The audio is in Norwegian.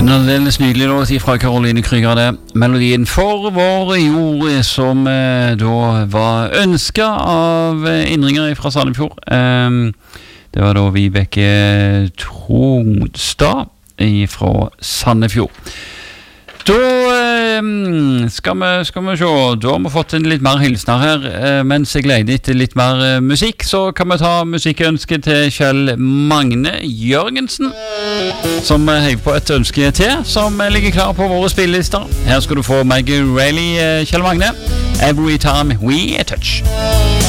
En aldeles nydelig låt fra Caroline Krüger, det. Melodien For vår jord, som da var ønsket av innringer fra Sandefjord. Det var da Vibeke Tronstad fra Sandefjord. Da skal vi se, da har vi fått en litt mer hilsner her. Mens jeg leide etter litt mer musikk, så kan vi ta musikkønske til Kjell Magne Jørgensen, som heiv på et ønske til, som ligger klar på våre spillelister. Her skal du få Maggie Reilly, Kjell Magne, Every Time We Touch.